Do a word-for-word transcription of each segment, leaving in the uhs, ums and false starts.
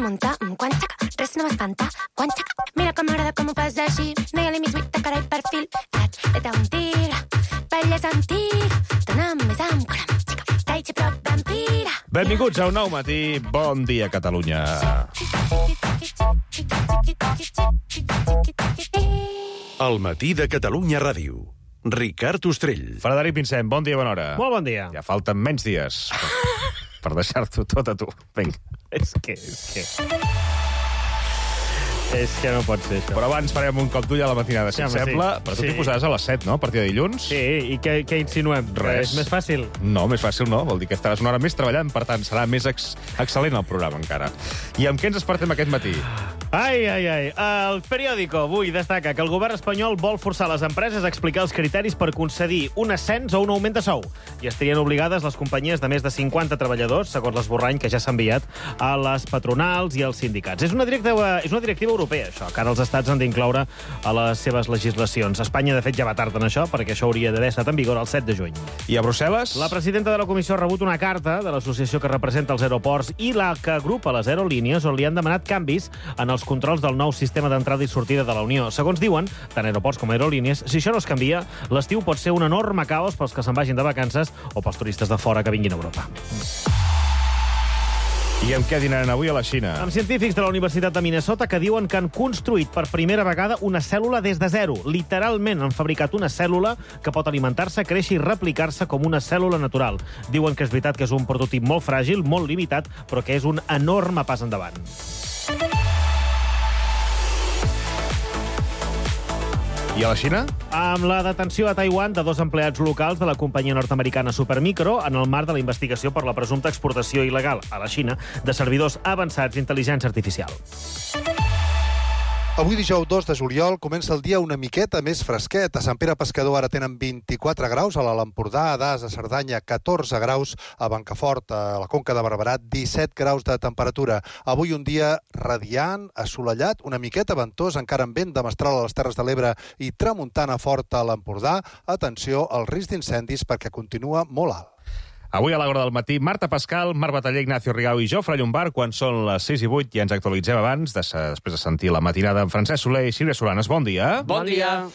muntar, quan xaca, res no m'espanta, quan xaca. Mira com m'agrada com ho fas així, no hi ha límits, vull cara i perfil. Vaig, et un tir, balles antic, t'anam més amb coram, xica, taitxi prop vampira. Benvinguts a un nou matí. Bon dia, Catalunya. El matí de Catalunya Ràdio. Ricard Ostrell. Frederic Vincent, bon dia, bona hora. Molt bon dia. Ja falten menys dies per, per deixar-t'ho tot a tu. Vinga. És que, és que... És que no pot ser, això. Però abans farem un cop d'ull a la matinada, si Sí, et home, sembla. sí. Però tu Sí. t'hi posaràs a les set, no?, a partir de dilluns? Sí, i què, què insinuem? Que Res. És més fàcil? No, més fàcil no. Vol dir que estaràs una hora més treballant, per tant, serà més ex excel·lent el programa, encara. I amb què ens despertem aquest matí? Ai, ai, ai. El periòdico avui destaca que el govern espanyol vol forçar les empreses a explicar els criteris per concedir un ascens o un augment de sou. I estarien obligades les companyies de més de cinquanta treballadors, segons l'esborrany que ja s'ha enviat a les patronals i als sindicats. És una directiva, és una directiva europea, això, que ara els estats han d'incloure a les seves legislacions. Espanya, de fet, ja va tard en això, perquè això hauria d'haver estat en vigor el set de juny. I a Brussel·les? La presidenta de la comissió ha rebut una carta de l'associació que representa els aeroports i la que agrupa les aerolínies, on li han demanat canvis en els controls del nou sistema d'entrada i sortida de la Unió. Segons diuen, tant aeroports com aerolínies, si això no es canvia, l'estiu pot ser un enorme caos pels que se'n vagin de vacances o pels turistes de fora que vinguin a Europa. I amb què dinaran avui a la Xina? Amb científics de la Universitat de Minnesota que diuen que han construït per primera vegada una cèl·lula des de zero. Literalment han fabricat una cèl·lula que pot alimentar-se, créixer i replicar-se com una cèl·lula natural. Diuen que és veritat que és un prototip molt fràgil, molt limitat, però que és un enorme pas endavant. I a la Xina? Amb la detenció a Taiwan de dos empleats locals de la companyia nord-americana Supermicro en el marc de la investigació per la presumpta exportació il·legal a la Xina de servidors avançats d'intel·ligència artificial. Avui dijous dos de juliol comença el dia una miqueta més fresquet. A Sant Pere Pescador ara tenen vint-i-quatre graus, a l'Alt Empordà, a Das, a Cerdanya, catorze graus, a Blancafort, a la Conca de Barberà, disset graus de temperatura. Avui un dia radiant, assolellat, una miqueta ventós, encara amb vent de mestral a les Terres de l'Ebre i tramuntana forta a l'Empordà. Atenció al risc d'incendis perquè continua molt alt. Avui a l'hora del matí, Marta Pascal, Marc Bataller, Ignacio Rigau i Jofre Llombard, quan són les sis i vuit, i ens actualitzem abans, de, després de sentir la matinada amb Francesc Soler i Sílvia Solanes. Bon dia. Bon dia.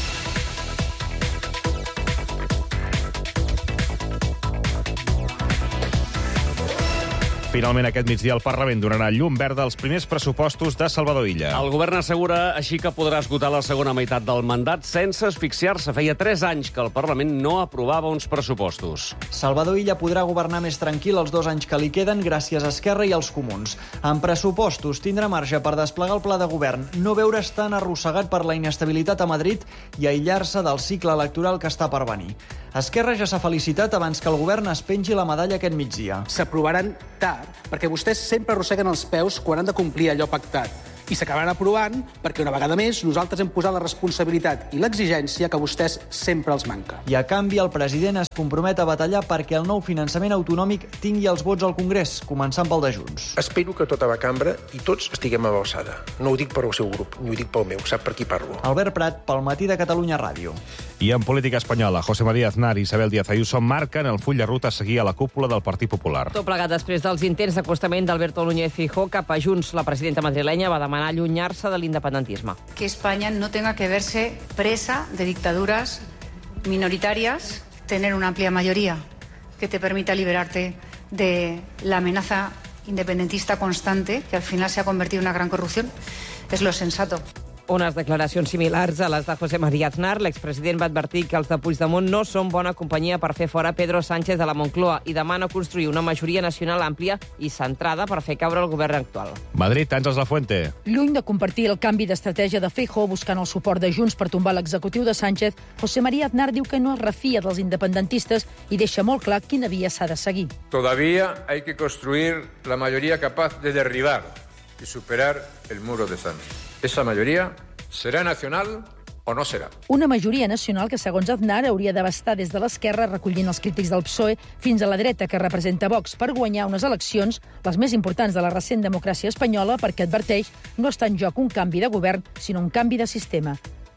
Finalment, aquest migdia, el Parlament donarà llum verda als primers pressupostos de Salvador Illa. El govern assegura així que podrà esgotar la segona meitat del mandat sense asfixiar-se. Feia tres anys que el Parlament no aprovava uns pressupostos. Salvador Illa podrà governar més tranquil els dos anys que li queden gràcies a Esquerra i als Comuns. En pressupostos tindrà marge per desplegar el pla de govern, no veure's tan arrossegat per la inestabilitat a Madrid i aïllar-se del cicle electoral que està per venir. Esquerra ja s'ha felicitat abans que el govern es pengi la medalla aquest migdia. S'aprovaran tard, perquè vostès sempre arrosseguen els peus quan han de complir allò pactat. I s'acabaran aprovant perquè, una vegada més, nosaltres hem posat la responsabilitat i l'exigència que a vostès sempre els manca. I a canvi, el president es compromet a batallar perquè el nou finançament autonòmic tingui els vots al Congrés, començant pel de Junts. Espero que tota la cambra i tots estiguem a l'alçada. No ho dic per al seu grup, ni ho dic pel meu, sap per qui parlo. Albert Prat, pel Matí de Catalunya Ràdio. I en política espanyola, José María Aznar i Isabel Díaz Ayuso marquen el full de ruta a seguir a la cúpula del Partit Popular. Tot plegat després dels intents d'acostament d'Alberto Núñez Feijóo cap a Junts. La presidenta madrilenya va demanar allunyar-se de l'independentisme. Que España no tenga que verse presa de dictaduras minoritarias, tener una amplia mayoría que te permita liberarte de la amenaza independentista constante, que al final se ha convertido en una gran corrupción, es lo sensato. Unes declaracions similars a les de José María Aznar. L'expresident va advertir que els de Puigdemont no són bona companyia per fer fora Pedro Sánchez de la Moncloa i demana construir una majoria nacional àmplia i centrada per fer caure el govern actual. Madrid, Àngels Lafuente. Lluny de compartir el canvi d'estratègia de Feijóo buscant el suport de Junts per tombar l'executiu de Sánchez, José María Aznar diu que no es refia dels independentistes i deixa molt clar quina via s'ha de seguir. Todavía hay que construir la mayoría capaz de derribar y superar el muro de Sánchez. Esa mayoría serà nacional o no serà. Una majoria nacional que, segons Aznar, hauria d'abastar des de l'esquerra, recollint els crítics del P S O E, fins a la dreta que representa Vox, per guanyar unes eleccions, les més importants de la recent democràcia espanyola, perquè adverteix no està en joc un canvi de govern, sinó un canvi de sistema.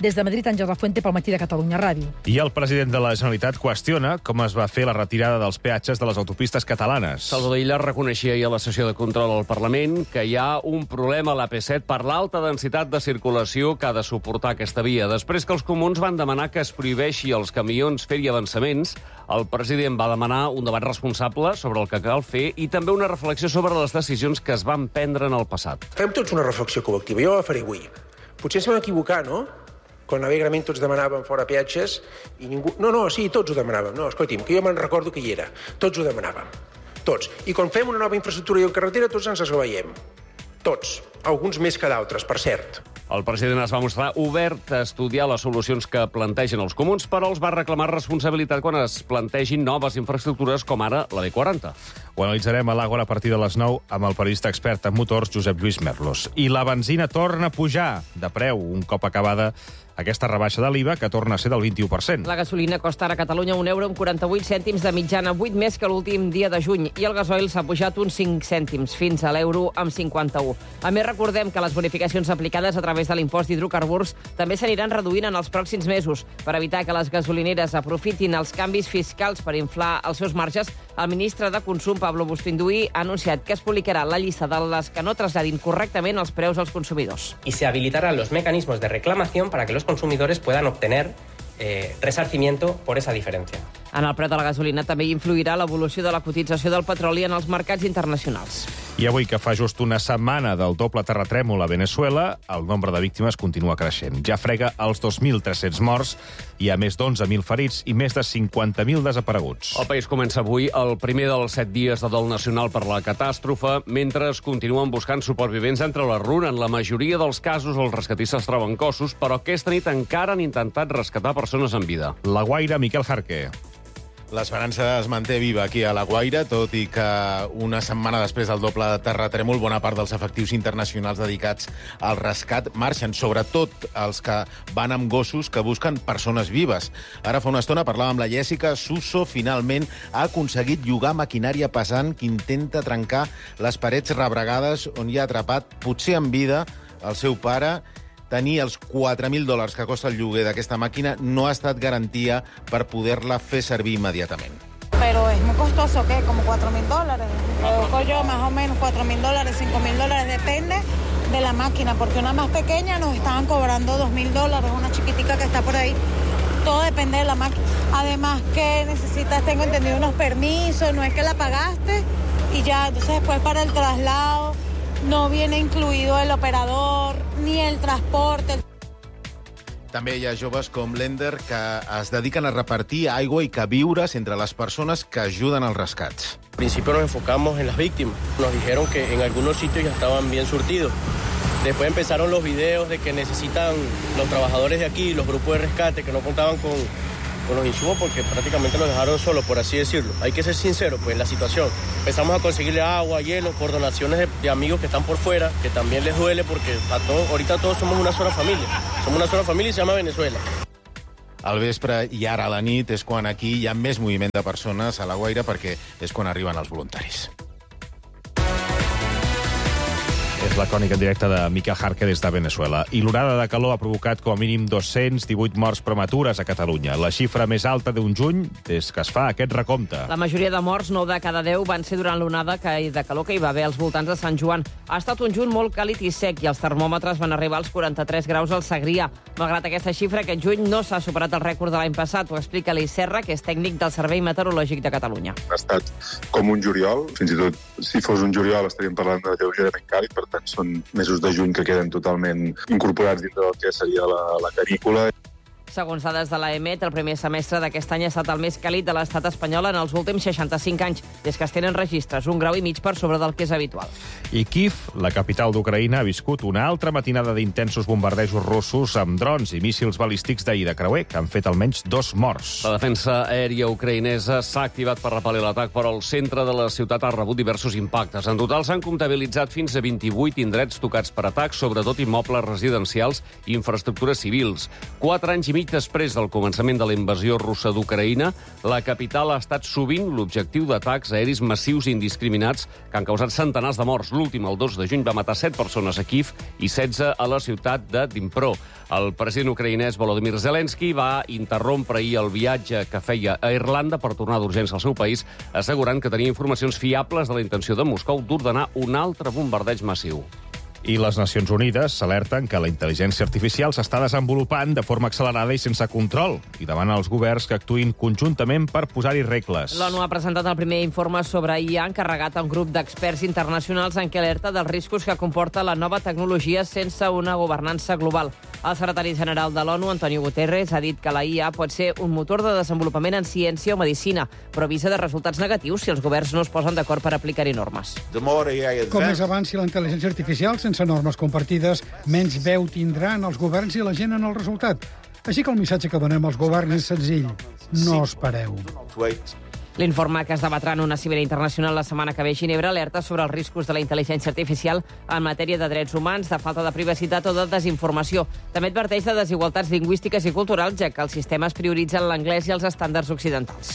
Des de Madrid, Àngels Lafuente, pel Matí de Catalunya Ràdio. I el president de la Generalitat qüestiona com es va fer la retirada dels peatges de les autopistes catalanes. Salvador Illa reconeixia ahir a la sessió de control al Parlament que hi ha un problema a l'A P set per l'alta densitat de circulació que ha de suportar aquesta via. Després que els comuns van demanar que es prohibeixi als camions fer-hi avançaments, el president va demanar un debat responsable sobre el que cal fer i també una reflexió sobre les decisions que es van prendre en el passat. Fem tots una reflexió col·lectiva. Jo la faré avui. Potser ens vam equivocar, no? Quan alegrement tots demanàvem fora peatges i ningú... No, no, sí, tots ho demanàvem. No, escolti'm, que jo me'n recordo que hi era. Tots ho demanàvem. Tots. I quan fem una nova infraestructura i carretera, tots ens esglaiem. Tots. Alguns més que d'altres, per cert. El president es va mostrar obert a estudiar les solucions que plantegen els comuns, però els va reclamar responsabilitat quan es plantegin noves infraestructures com ara la B quaranta. Ho analitzarem a l'Àgora a partir de les nou amb el periodista expert en motors Josep Lluís Merlos. I la benzina torna a pujar de preu un cop acabada aquesta rebaixa de l'I V A, que torna a ser del vint-i-u per cent. La gasolina costa ara a Catalunya un euro amb quaranta-vuit cèntims de mitjana, vuit més que l'últim dia de juny, i el gasoil s'ha pujat uns cinc cèntims, fins a l'euro amb cinquanta-u. A més, recordem que les bonificacions aplicades a través de l'impost d'hidrocarburs també s'aniran reduint en els pròxims mesos. Per evitar que les gasolineres aprofitin els canvis fiscals per inflar els seus marges, el ministre de Consum, Pablo Bustinduy, ha anunciat que es publicarà la llista de les que no traslladin correctament els preus als consumidors. Y se habilitarán los mecanismos de reclamación para que los consumidores puedan obtener eh, resarcimiento por esa diferencia. En el preu de la gasolina també hi influirà l'evolució de la cotització del petroli en els mercats internacionals. I avui, que fa just una setmana del doble terratrèmol a Veneçuela, el nombre de víctimes continua creixent. Ja frega els dos mil tres-cents morts, hi ha més d'onze mil ferits i més de cinquanta mil desapareguts. El país comença avui el primer dels set dies de dol nacional per la catàstrofe, mentre es continuen buscant supervivents entre la runa. En la majoria dels casos, els rescatistes troben cossos, però aquesta nit encara han intentat rescatar persones en vida. La Guaira, Miquel Jarque. L'esperança es manté viva aquí a La Guaira, tot i que una setmana després del doble terratrèmol, bona part dels efectius internacionals dedicats al rescat marxen, sobretot els que van amb gossos que busquen persones vives. Ara fa una estona parlàvem amb la Jèssica. Suso finalment ha aconseguit llogar maquinària pesant que intenta trencar les parets rebregades on hi ha atrapat, potser en vida, el seu pare. Tenir els quatre mil dòlars que costa el lloguer d'aquesta màquina no ha estat garantia per poder-la fer servir immediatament. Pero es muy costoso, ¿qué? Como cuatro mil dólares. Yo, yo más o menos cuatro mil dólares, cinco mil dólares, depende de la máquina, porque una más pequeña nos estaban cobrando dos mil dólares, una chiquitica que está por ahí. Todo depende de la máquina. Además que necesitas, tengo entendido, unos permisos, no es que la pagaste y ya, entonces después para el traslado no viene incluido el operador ni el transporte. També hi ha joves com l'Ender que es dediquen a repartir aigua i queviures entre les persones que ajuden als rescats. Al principio nos enfocamos en las víctimas. Nos dijeron que en algunos sitios ya estaban bien surtidos. Después empezaron los videos de que necesitan los trabajadores de aquí, los grupos de rescate, que no contaban con, con los insumos porque prácticamente los dejaron solos, por así decirlo. Hay que ser sincero, pues, en la situación. Empezamos a conseguirle agua, hielo, por donaciones de, de amigos que están por fuera, que también les duele porque a todos, ahorita todos somos una sola familia. Somos una sola familia y se llama Venezuela. Al vespre i ara a la nit és quan aquí hi ha més moviment de persones a La Guaira, perquè és quan arriben els voluntaris. És la crònica en directe de Miquel Jarque des de Veneçuela. I l'onada de calor ha provocat com a mínim dos-cents divuit morts prematures a Catalunya, la xifra més alta d'un juny des que es fa aquest recompte. La majoria de morts, nou de cada deu, van ser durant l'onada de calor que hi va haver als voltants de Sant Joan. Ha estat un juny molt càlid i sec i els termòmetres van arribar als quaranta-tres graus al Segrià. Malgrat aquesta xifra, aquest juny no s'ha superat el rècord de l'any passat. Ho explica l'I Serra, que és tècnic del Servei Meteorològic de Catalunya. Ha estat com un juliol. Fins i tot, si fos un juliol, estaríem parlant de lleugerament càlid, per tant, són mesos de juny que queden totalment incorporats dintre del que seria la, la canícula. Segons dades de l'A E M E T, el primer semestre d'aquest any ha estat el més càlid de l'estat espanyol en els últims seixanta-cinc anys, des que es tenen registres, un grau i mig per sobre del que és habitual. I Kíev, la capital d'Ucraïna, ha viscut una altra matinada d'intensos bombardejos russos amb drons i míssils balístics d'ahir de creuer, que han fet almenys dos morts. La defensa aèria ucraïnesa s'ha activat per repel·lir l'atac, però el centre de la ciutat ha rebut diversos impactes. En total s'han comptabilitzat fins a vint-i-vuit indrets tocats per atacs, sobretot immobles residencials i infraestructures civils. Quatre anys i mig mig després del començament de la invasió russa d'Ucraïna, la capital ha estat sovint l'objectiu d'atacs aeris massius i indiscriminats que han causat centenars de morts. L'últim, el dos de juny, va matar set persones a Kíev i setze a la ciutat de Dnipro. El president ucraïnès Volodymyr Zelensky va interrompre ahir el viatge que feia a Irlanda per tornar d'urgència al seu país, assegurant que tenia informacions fiables de la intenció de Moscou d'ordenar un altre bombardeig massiu. I les Nacions Unides s'alerten que la intel·ligència artificial s'està desenvolupant de forma accelerada i sense control i demanen als governs que actuïn conjuntament per posar-hi regles. L'ONU ha presentat el primer informe sobre I A encarregat a un grup d'experts internacionals en què alerta dels riscos que comporta la nova tecnologia sense una governança global. El secretari general de l'ONU, Antonio Guterres, ha dit que la I A pot ser un motor de desenvolupament en ciència o medicina, però avisa de resultats negatius si els governs no es posen d'acord per aplicar-hi normes. Com més avanci la intel·ligència artificial, sense normes compartides, menys veu tindran els governs i la gent en el resultat. Així que el missatge que donem als governs és senzill. No espereu. L'informe que es debatrà en una cimera internacional la setmana que ve a Ginebra alerta sobre els riscos de la intel·ligència artificial en matèria de drets humans, de falta de privacitat o de desinformació. També adverteix de desigualtats lingüístiques i culturals, ja que els sistemes prioritzen l'anglès i els estàndards occidentals.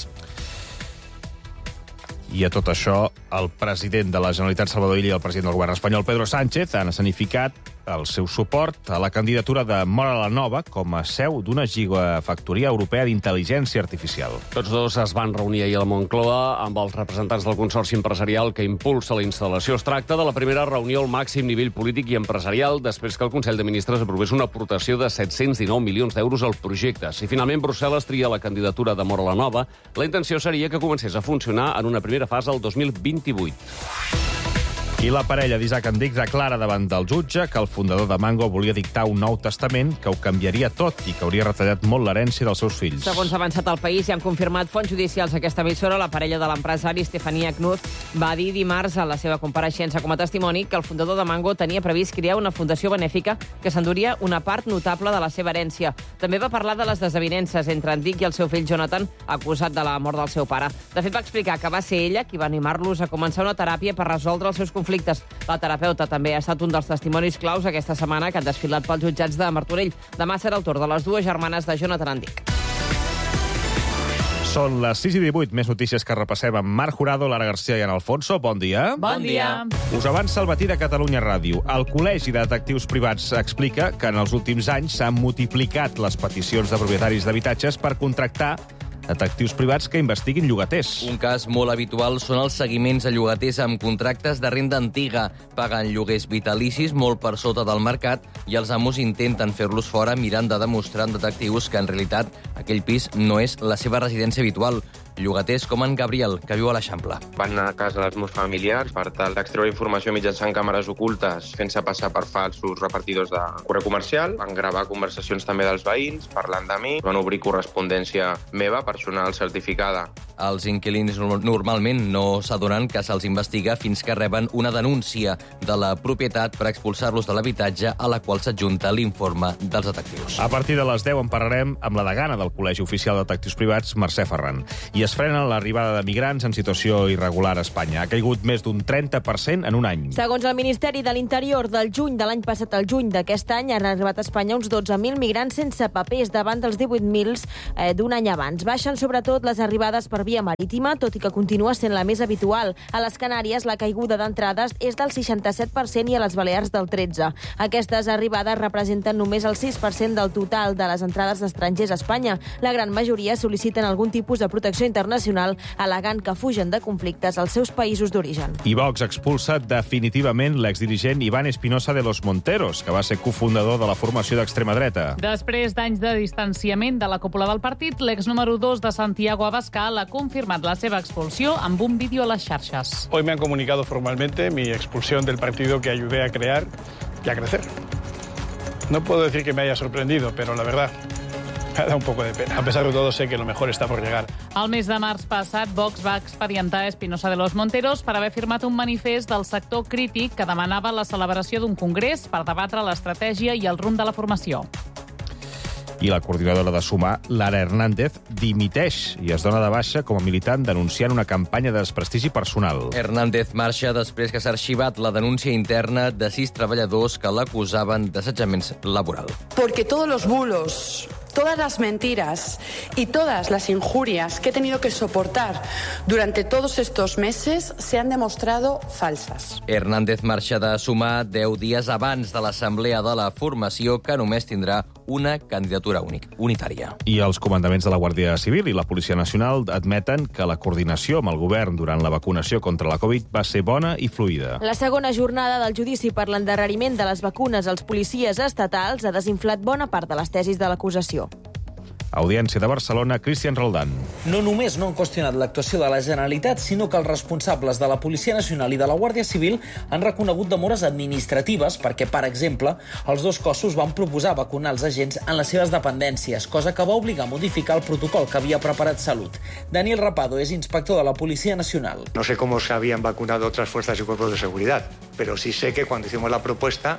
I a tot això, el president de la Generalitat, Salvador Illa, i el president del govern espanyol, Pedro Sánchez, han escenificat el seu suport a la candidatura de Móra la Nova com a seu d'una gigafactoria europea d'intel·ligència artificial. Tots dos es van reunir ahir a la Moncloa amb els representants del consorci empresarial que impulsa la instal·lació. Es tracta de la primera reunió al màxim nivell polític i empresarial després que el Consell de Ministres aprovés una aportació de set-cents dinou milions d'euros al projecte. Si finalment Brussel·les tria la candidatura de Móra la Nova, la intenció seria que comencés a funcionar en una primera fase el dos mil vint-i-vuit. I la parella d'Isaac Andic declara davant del jutge que el fundador de Mango volia dictar un nou testament que ho canviaria tot i que hauria retallat molt l'herència dels seus fills. Segons ha avançat el País i han confirmat fonts judicials a aquesta emissora, la parella de l'empresari Stefania Knuth va dir dimarts a la seva compareixença com a testimoni que el fundador de Mango tenia previst crear una fundació benèfica que s'enduria una part notable de la seva herència. També va parlar de les desavinences entre Andic i el seu fill Jonathan, acusat de la mort del seu pare. De fet, va explicar que va ser ella qui va animar-los a començar una teràpia per resoldre els seus conflictes. La terapeuta també ha estat un dels testimonis claus aquesta setmana que han desfilat pels jutjats de Martorell. Demà serà el torn de les dues germanes de Jonathan Andic. Són les sis i divuit, més notícies que repassem amb Marc Jurado, Lara García i Ana Alfonso. Bon dia. Bon dia. Us avança el matí de Catalunya Ràdio. El Col·legi de Detectius Privats explica que en els últims anys s'han multiplicat les peticions de propietaris d'habitatges per contractar detectius privats que investiguin llogaters. Un cas molt habitual són els seguiments a llogaters amb contractes de renda antiga. Paguen lloguers vitalicis molt per sota del mercat i els amos intenten fer-los fora mirant de demostrar en detectius que en realitat aquell pis no és la seva residència habitual. Llogaters com en Gabriel, que viu a l'Eixample. Van anar a casa dels meus familiars per tal d'extreure informació mitjançant càmeres ocultes, fent-se passar per falsos repartidors de correu comercial. Van gravar conversacions també dels veïns, parlant de mi. Van obrir correspondència meva, personal certificada. Els inquilins normalment no s'adonen que se'ls investiga fins que reben una denúncia de la propietat per expulsar-los de l'habitatge a la qual s'adjunta l'informe dels detectius. A partir de les deu en parlarem amb la degana del Col·legi Oficial de Detectius Privats, Mercè Ferran. I es frena l'arribada de migrants en situació irregular a Espanya. Ha caigut més d'un trenta per cent en un any. Segons el Ministeri de l'Interior, del juny de l'any passat al juny d'aquest any han arribat a Espanya uns dotze mil migrants sense papers davant dels divuit mil eh, d'un any abans. Baixen sobretot les arribades per via marítima, tot i que continua sent la més habitual. A les Canàries la caiguda d'entrades és del seixanta-set per cent i a les Balears del tretze per cent. Aquestes arribades representen només el sis per cent del total de les entrades d'estrangers a Espanya. La gran majoria sol·liciten algun tipus de protecció internacional, al·legant que fugen de conflictes als seus països d'origen. I Vox expulsa definitivament l'exdirigent Iván Espinosa de los Monteros, que va ser cofundador de la formació d'extrema dreta. Després d'anys de distanciament de la cúpula del partit, l'ex número dos de Santiago Abascal ha confirmat la seva expulsió amb un vídeo a les xarxes. Hoy me han comunicado formalmente mi expulsión del partido que ayudé a crear y a crecer. No puedo decir que me haya sorprendido, pero la verdad me da un poco de pena. A pesar de todo, sé que lo mejor está por llegar. El mes de març passat, Vox va expedientar Espinosa de los Monteros per haver firmat un manifest del sector crític que demanava la celebració d'un congrés per debatre l'estratègia i el rumb de la formació. I la coordinadora de Sumar, Lara Hernández, dimiteix i es dona de baixa com a militant denunciant una campanya de desprestigi personal. Hernández marxa després que s'ha arxivat la denúncia interna de sis treballadors que l'acusaven d'assetjament laboral. Porque todos los bulos todas las mentiras y todas las injurias que he tenido que soportar durante todos estos meses se han demostrado falsas. Hernández marxa de sumar deu dies abans de l'assemblea de la formació, que només tindrà una candidatura única, unitària. I els comandaments de la Guàrdia Civil i la Policia Nacional admeten que la coordinació amb el govern durant la vacunació contra la Covid va ser bona i fluida. La segona jornada del judici per l'endarreriment de les vacunes als policies estatals ha desinflat bona part de les tesis de l'acusació. Audiència de Barcelona, Cristian Roldán. No només no han qüestionat l'actuació de la Generalitat, sinó que els responsables de la Policia Nacional i de la Guàrdia Civil han reconegut demores administratives perquè, per exemple, els dos cossos van proposar vacunar els agents en les seves dependències, cosa que va obligar a modificar el protocol que havia preparat Salut. Daniel Rapado és inspector de la Policia Nacional. No sé cómo se habían vacunado otras fuerzas y cuerpos de seguridad, pero sí sé que cuando hicimos la propuesta,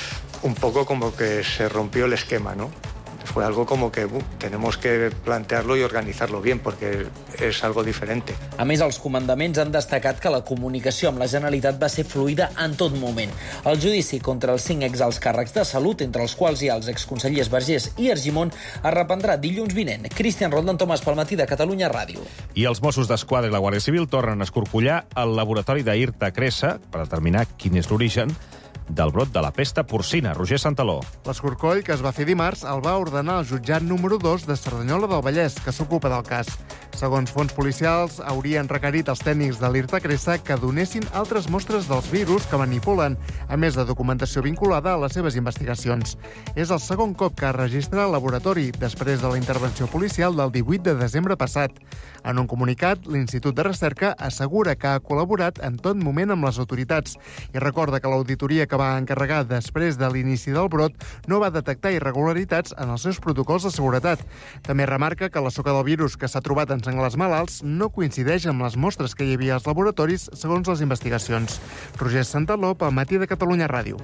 un poco como que se rompió el esquema, ¿no? Fue algo como que uh, tenemos que plantearlo y organizarlo bien, porque es algo diferente. A més, els comandaments han destacat que la comunicació amb la Generalitat va ser fluida en tot moment. El judici contra els cinc exalts càrrecs de Salut, entre els quals hi ha els exconsellers Vergés i Argimon, es reprendrà dilluns vinent. Cristian Roldán, Tomàs pel Matí de Catalunya Ràdio. I els Mossos d'Esquadra i la Guàrdia Civil tornen a escorcollar el laboratori d'Irta Cressa per determinar quin és l'origen del brot de la pesta porcina. Roger Santaló. L'escorcoll, que es va fer dimarts, el va ordenar el jutjat número dos de Cerdanyola del Vallès, que s'ocupa del cas. Segons fons policials, haurien requerit als tècnics de l'Irta Cressa que donessin altres mostres dels virus que manipulen, a més de documentació vinculada a les seves investigacions. És el segon cop que es registra el laboratori, després de la intervenció policial del divuit de desembre passat. En un comunicat, l'Institut de Recerca assegura que ha col·laborat en tot moment amb les autoritats i recorda que l'auditoria que va encarregar després de l'inici del brot no va detectar irregularitats en els seus protocols de seguretat. També remarca que la soca del virus que s'ha trobat en senglars malalts no coincideix amb les mostres que hi havia als laboratoris, segons les investigacions. Roger Santaló, pel Matí de Catalunya Ràdio.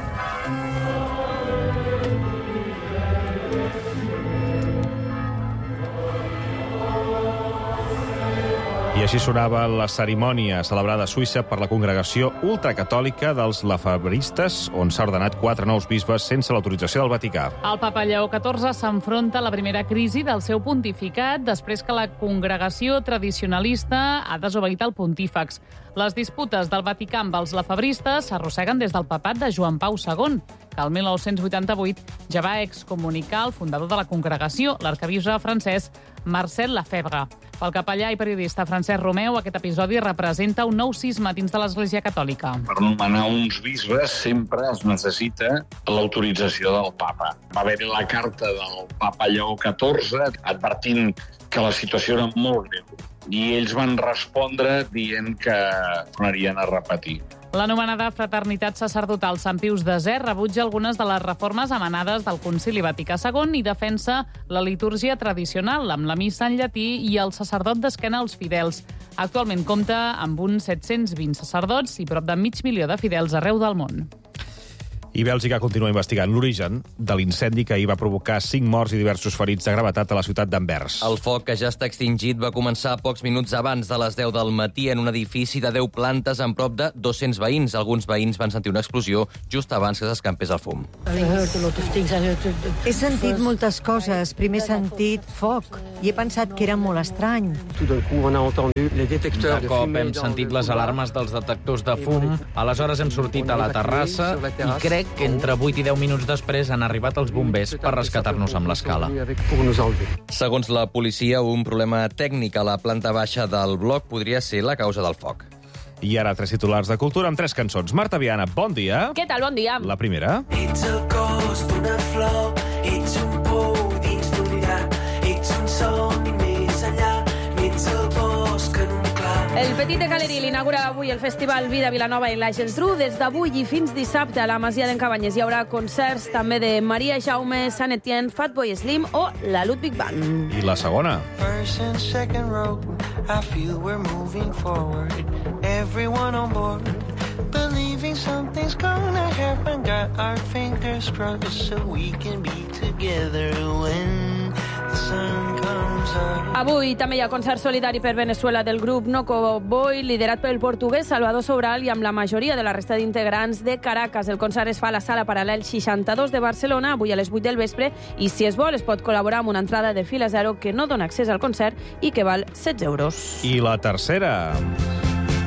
I així sonava la cerimònia celebrada a Suïssa per la congregació ultracatòlica dels lafebristes, on s'ha ordenat quatre nous bisbes sense l'autorització del Vaticà. El papa Lleó catorze s'enfronta a la primera crisi del seu pontificat després que la congregació tradicionalista ha desobeït el pontífex. Les disputes del Vaticà amb els lafebristes s'arrosseguen des del papat de Joan Pau segon, que el mil nou-cents vuitanta-vuit ja va excomunicar el fundador de la congregació, l'arquebisbe francès Marcel Lefebvre. Pel capellà i periodista Francesc Romeu, aquest episodi representa un nou cisma dins de l'Església Catòlica. Per nomenar uns bisbes sempre es necessita l'autorització del papa. Va haver-hi la carta del papa Lleó catorze advertint que la situació era molt greu i ells van respondre dient que tornarien a repetir. L'anomenada fraternitat sacerdotal Sant Pius desè rebutja algunes de les reformes emanades del Concili Vaticà segon i defensa la litúrgia tradicional, amb la missa en llatí i el sacerdot d'esquena als fidels. Actualment compta amb uns set-cents vint sacerdots i prop de mig milió de fidels arreu del món. I Bèlgica continua investigant l'origen de l'incendi que ahir va provocar cinc morts i diversos ferits de gravetat a la ciutat d'Anvers. El foc, que ja està extingit, va començar pocs minuts abans de les deu del matí en un edifici de deu plantes amb prop de dos-cents veïns. Alguns veïns van sentir una explosió just abans que s'escampés el fum. He sentit moltes coses. Primer he sentit foc i he pensat que era molt estrany. De cop hem sentit les alarmes dels detectors de fum, aleshores hem sortit a la terrassa i crec que entre vuit i deu minuts després han arribat els bombers per rescatar-nos amb l'escala. Segons la policia, un problema tècnic a la planta baixa del bloc podria ser la causa del foc. I ara tres titulars de cultura amb tres cançons. Marta Viana, bon dia. Què tal? Bon dia. La primera. Ets el cos d'una flor, ets un pou dins d'un llac, ets un somni més enllà, ets el bosc en un clar. El Petit de Galeril inaugura avui el Festival Vida Vilanova i la Geltrú. Des d'avui i fins dissabte a la Masia d'en Cabanyes hi haurà concerts també de Maria Jaume, Sant Etienne, Fatboy Slim o la Ludwig Band. I la segona. First and second row, I feel we're moving forward. Everyone on board, believing something's gonna happen. Got our fingers crossed so we can be together when the sun comes up. Avui també hi ha concert solidari per Venezuela del grup Noco Boy, liderat pel portuguès Salvador Sobral i amb la majoria de la resta d'integrants de Caracas. El concert es fa a la sala Paral·lel seixanta-dos de Barcelona, avui a les vuit del vespre, i si es vol es pot col·laborar amb una entrada de fila zero que no dona accés al concert i que val setze euros. I la tercera...